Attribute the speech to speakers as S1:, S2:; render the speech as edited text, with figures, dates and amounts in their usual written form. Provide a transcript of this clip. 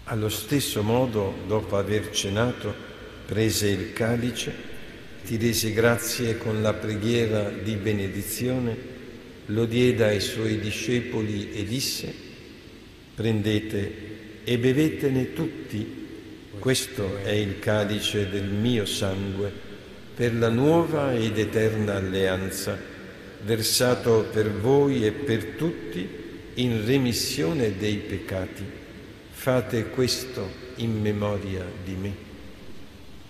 S1: Allo stesso modo, dopo aver cenato, prese il calice, ti rese grazie con la preghiera di benedizione, lo diede ai suoi discepoli e disse: prendete e bevetene tutti, questo è il calice del mio sangue, per la nuova ed eterna alleanza, versato per voi e per tutti in remissione dei peccati. Fate questo in memoria di me.